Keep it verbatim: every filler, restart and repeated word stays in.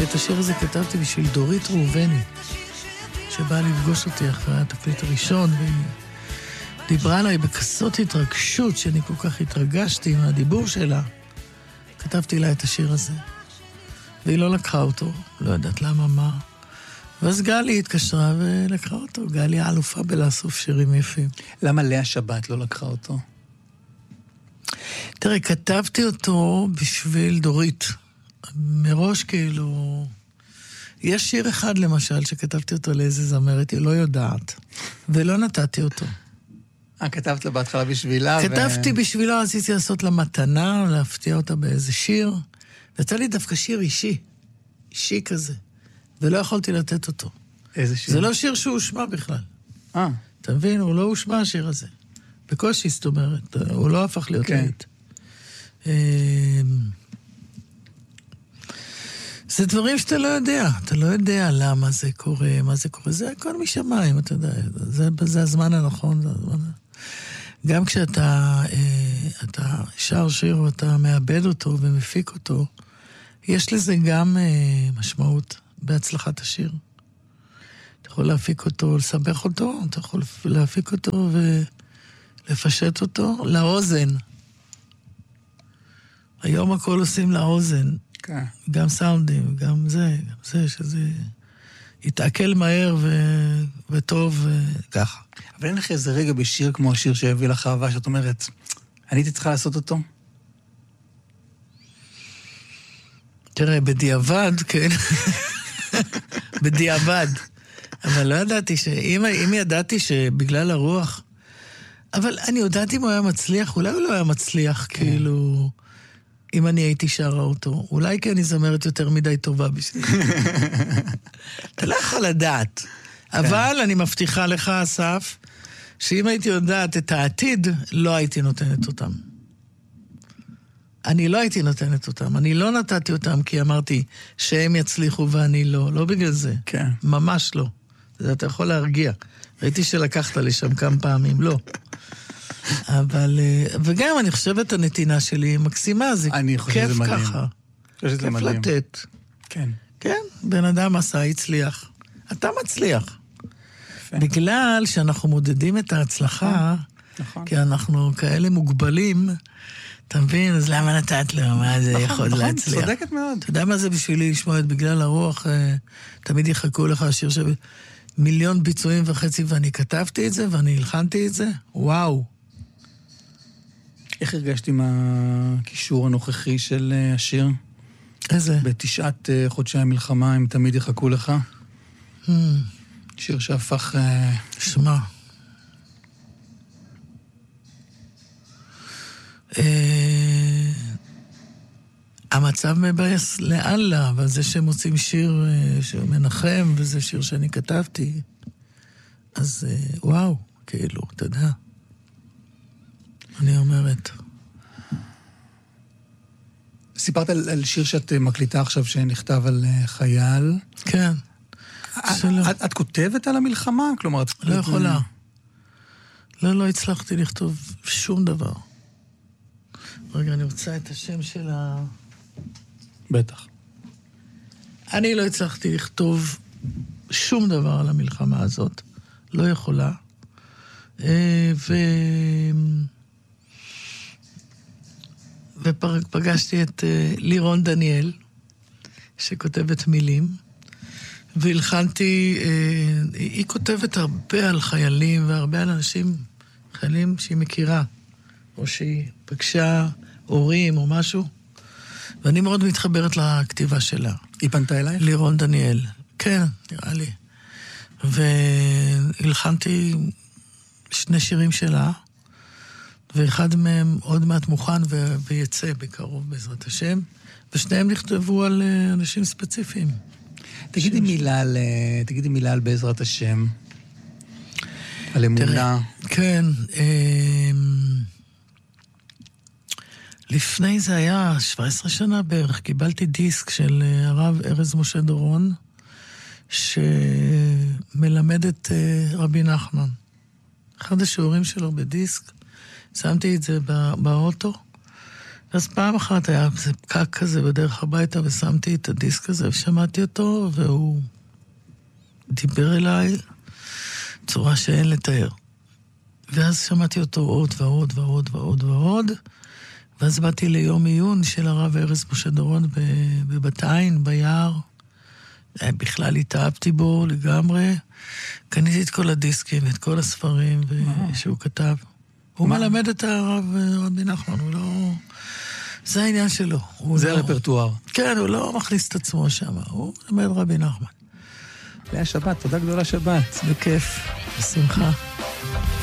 את השיר הזה כתבתי בשביל דורית ראובני, שבאה לפגוש אותי אחרי התקליט הראשון, והיא דיברה עליי בכזאת התרגשות, שאני כל כך התרגשתי מהדיבור שלה. כתבתי לה את השיר הזה, והיא לא לקחה אותו, לא יודעת למה, מה. ואז גלי התקשרה ולקחה אותו. גלי האלופה בלאסוף שירים יפים. למה לאה שבת לא לקחה אותו? תראה, כתבתי אותו בשביל דורית. מראש כאילו... יש שיר אחד למשל שכתבתי אותו לאיזה זמרת, היא לא יודעת, ולא נתתי אותו. אה, כתבת לה בהתחלה בשבילה? כתבתי ו... בשבילה, רציתי לעשות לה מתנה, להפתיע אותה באיזה שיר. ויצא לי דווקא שיר אישי, אישי כזה, ולא יכולתי לתת אותו. איזה שיר? זה לא שיר שהוא הושמע בכלל. אה. אתה מבין? הוא לא הושמע השיר הזה. בקושי, זאת אומרת, הוא לא הפך להיות כן. להיט. זה דברים שאתה לא יודע. אתה לא יודע למה זה קורה, מה זה קורה. זה הכל משמיים, אתה יודע. זה, זה הזמן הנכון. זה הזמן... גם כשאתה אתה שר שיר ואתה מאבד אותו ומפיק אותו, יש לזה גם משמעות בהצלחת השיר. אתה יכול להפיק אותו, לסבך אותו, אתה יכול להפיק אותו ולפשט אותו לאוזן. היום הכל עושים לאוזן. כן. גם סאונדים, גם זה, גם זה, שזה יתעכל מהר ו... וטוב וככה. אבל אין לך איזה רגע בשיר כמו השיר שהביא לך אהבה, שאת אומרת, אני הייתי צריכה לעשות אותו? תראה, בדיעבד, כן. בדיעבד. אבל לא ידעתי ש... אם, אם ידעתי שבגלל הרוח... אבל אני יודעת אם הוא היה מצליח, אולי הוא לא היה מצליח, כן. כאילו... אם אני הייתי שרה אותו. אולי כי אני זמרת יותר מדי טובה בשביל. אתה לא יכול לדעת. כן. אבל אני מבטיחה לך, אסף, שאם הייתי יודעת את העתיד, לא הייתי נותנת אותם. אני לא הייתי נותנת אותם. אני לא נתתי אותם כי אמרתי שהם יצליחו ואני לא. לא בגלל זה. כן. ממש לא. זה אתה יכול להרגיע. ראיתי שלקחת לי שם כמה פעמים, לא. אבל, וגם אני חושבת הנתינה שלי מקסימה, זה כיף ככה. כיף לתת. כן. כן, בן אדם עשה, הצליח. אתה מצליח. בגלל שאנחנו מודדים את ההצלחה, כי אנחנו כאלה מוגבלים, אתה מבין? אז למה נתת לו? מה זה יכול להצליח? צודקת מאוד. אתה יודע מה זה בשבילי לשמוע את בגלל הרוח? תמיד יחכו לך השיר של מיליון ביצועים וחצי, ואני כתבתי את זה, ואני הלחנתי את זה. וואו. איך הרגשתי עם הקישור הנוכחי של השיר? איזה? בתשעת חודשי המלחמה, הם תמיד יחכו לך. Hmm. שיר שהפך... שמע. המצב מבייס לאן לה, אבל זה שהם מוצאים שיר שמנחם, וזה שיר שאני כתבתי, אז וואו, כאילו, אתה יודע. אני אומרת. סיפרת על, על שיר שאת מקליטה עכשיו שנכתב על חייל. כן. את, את, את כותבת על המלחמה? כלומר, את... לא יכולה. לא, לא הצלחתי לכתוב שום דבר. רגע, אני רוצה את השם של ה... בטח. אני לא הצלחתי לכתוב שום דבר על המלחמה הזאת. לא יכולה. ו... ופגשתי את לירון דניאל, שכותבת מילים, והלחנתי, היא כותבת הרבה על חיילים, והרבה על אנשים, חיילים שהיא מכירה, או שהיא פגשה הורים או משהו, ואני מאוד מתחברת לכתיבה שלה. היא פנתה אלייך? לירון דניאל, כן, נראה לי. והלחנתי שני שירים שלה, ואחד מהם עוד מעט מוכן ו- ויצא בקרוב בעזרת השם, ושניהם נכתבו על אנשים ספציפיים. תגידי מילה על, תגידי מילה על בעזרת השם, על אמונה. תראה, כן, לפני זה היה שבע עשרה שנה בערך, קיבלתי דיסק של הרב ארז משה דורון, שמלמד את רבי נחמן. אחד השיעורים שלו בדיסק, שמתי את זה באוטו, אז פעם אחת היה איזה פקק כזה בדרך הביתה, ושמתי את הדיסק הזה, ושמעתי אותו, והוא דיבר אליי צורה שאין לתאר. ואז שמעתי אותו עוד ועוד ועוד ועוד ועוד, ואז באתי ליום עיון של הרב ארז משה דורון בבת עין, ביער. בכלל התאהבתי בו לגמרי. קניתי את כל הדיסקים ואת כל הספרים שהוא כתב. הוא מלמד את הרב רבי נחמן, הוא לא... זה העניין שלו. זה הרפרטואר. כן, הוא לא מכניס את עצמו שם, הוא מלמד רבי נחמן. לאה שבת, תודה גדולה שבת. בכיף, בשמחה.